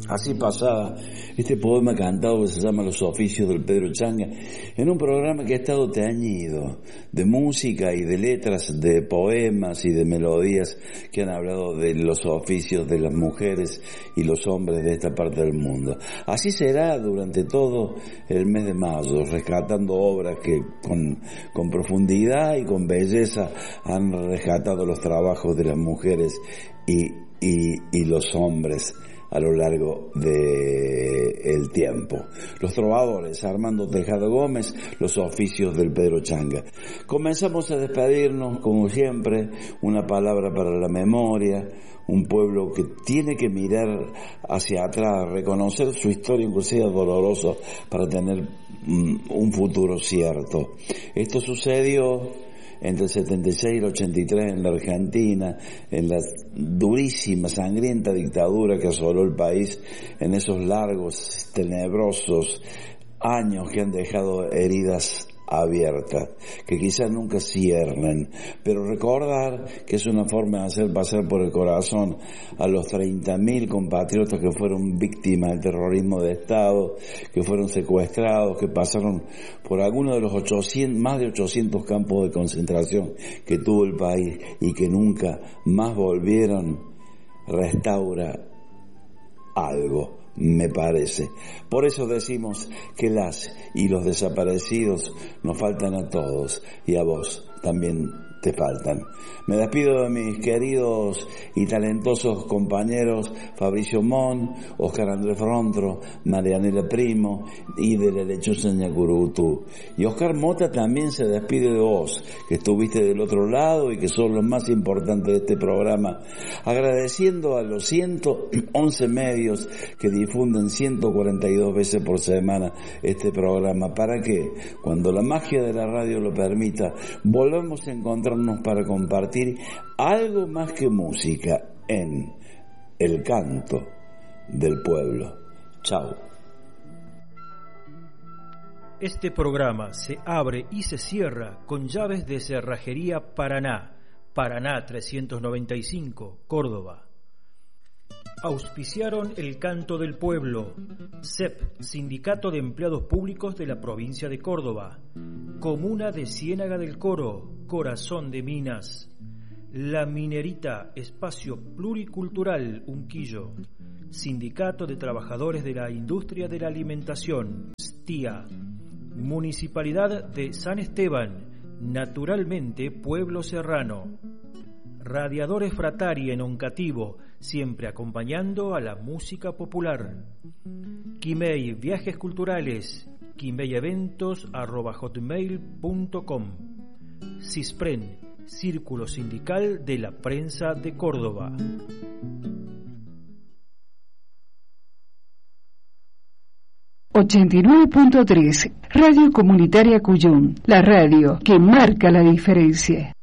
Así pasaba este poema cantado que se llama Los oficios del Pedro Changa, en un programa que ha estado teñido de música y de letras, de poemas y de melodías que han hablado de los oficios de las mujeres y los hombres de esta parte del mundo. Así será durante todo el mes de mayo, rescatando obras que con profundidad y con belleza han rescatado los trabajos de las mujeres y los hombres a lo largo del tiempo. Los trovadores, Armando Tejada Gómez, los oficios del Pedro Changa. Comenzamos a despedirnos, como siempre, una palabra para la memoria, un pueblo que tiene que mirar hacia atrás, reconocer su historia, aunque sea dolorosa, para tener un futuro cierto. Esto sucedió entre el 76 y el 83 en la Argentina, en la durísima, sangrienta dictadura que asoló el país, en esos largos, tenebrosos años que han dejado heridas abiertas, que quizás nunca cierren, pero recordar que es una forma de hacer pasar por el corazón a los 30.000 compatriotas que fueron víctimas del terrorismo de Estado, que fueron secuestrados, que pasaron por alguno de los más de 800 campos de concentración que tuvo el país y que nunca más volvieron, restaura algo, me parece. Por eso decimos que las y los desaparecidos nos faltan a todos, y a vos también te faltan. Me despido de mis queridos y talentosos compañeros Fabricio Mon, Oscar Andrés Frontro, Marianela Primo y de la lechuza Ñacurutú. Y Oscar Mota también se despide de vos, que estuviste del otro lado y que son los más importantes de este programa, agradeciendo a los 111 medios que difunden 142 veces por semana este programa, para que, cuando la magia de la radio lo permita, volvamos a encontrarnos para compartir algo más que música en el canto del pueblo. Chao. Este programa se abre y se cierra con llaves de Cerrajería Paraná, Paraná 395, Córdoba. Auspiciaron el canto del pueblo, CEP, Sindicato de Empleados Públicos de la Provincia de Córdoba, Comuna de Ciénaga del Coro, Corazón de Minas, La Minerita, Espacio Pluricultural Unquillo, Sindicato de Trabajadores de la Industria de la Alimentación, STIA, Municipalidad de San Esteban, naturalmente Pueblo Serrano, Radiadores Fratari en Oncativo, siempre acompañando a la música popular. Quimei Viajes Culturales, quimeieventos@hotmail.com. CISPREN, Círculo Sindical de la Prensa de Córdoba. ...89.3, Radio Comunitaria Cuyón, la radio que marca la diferencia.